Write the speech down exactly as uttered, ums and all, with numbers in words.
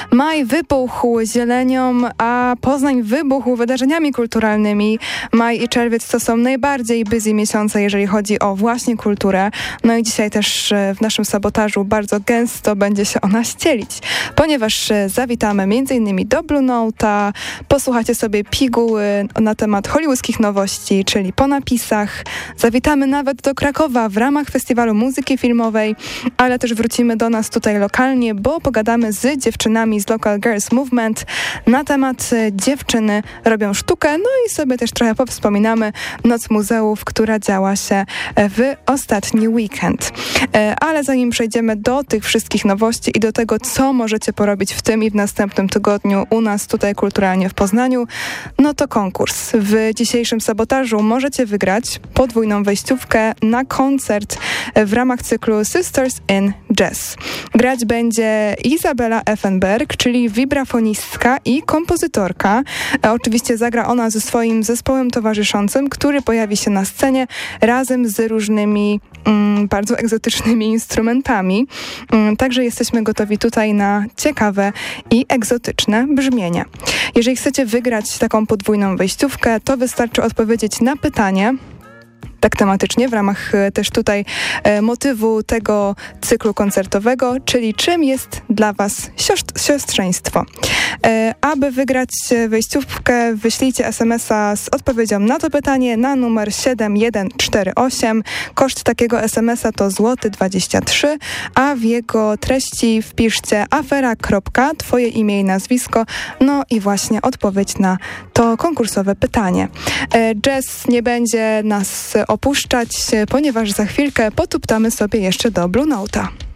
Maj wybuchł zielenią, a Poznań wybuchł wydarzeniami kulturalnymi. Maj i czerwiec to są najbardziej busy miesiące, jeżeli chodzi o właśnie kulturę. No i dzisiaj też w naszym sabotażu bardzo gęsto będzie się ona ścielić, ponieważ zawitamy m.in. do Blue Note'a, posłuchacie sobie piguły na temat hollywoodzkich nowości, czyli po napisach. Zawitamy nawet do Krakowa w ramach Festiwalu Muzyki Filmowej, ale też wrócimy do nas tutaj lokalnie, bo pogadamy z dziewczynami z Local Girls Movement na temat Dziewczyny robią sztukę, no i sobie też trochę powspominamy Noc Muzeów, która działa się w ostatni weekend. Ale zanim przejdziemy do tych wszystkich nowości i do tego, co możecie porobić w tym i w następnym tygodniu u nas tutaj kulturalnie w Poznaniu, no to konkurs. W dzisiejszym sabotażu możecie wygrać podwójną wejściówkę na koncert w ramach cyklu Sisters in Jazz. Grać będzie Izabela Effenberg, czyli wibrafonistka i kompozytorka. E, oczywiście zagra ona ze swoim zespołem towarzyszącym, który pojawi się na scenie razem z różnymi mm, bardzo egzotycznymi instrumentami. Mm, także jesteśmy gotowi tutaj na ciekawe i egzotyczne brzmienie. Jeżeli chcecie wygrać taką podwójną wejściówkę, to wystarczy odpowiedzieć na pytanie, tak tematycznie, w ramach też tutaj e, motywu tego cyklu koncertowego, czyli czym jest dla Was siostr- siostrzeństwo. E, aby wygrać wejściówkę, wyślijcie es em es a z odpowiedzią na to pytanie na numer siedem jeden cztery osiem. Koszt takiego es em es a to złoty dwadzieścia trzy, a w jego treści wpiszcie afera. Twoje imię i nazwisko, no i właśnie odpowiedź na to konkursowe pytanie. E, jazz nie będzie nas opuszczać, ponieważ za chwilkę potuptamy sobie jeszcze do Blue Note'a.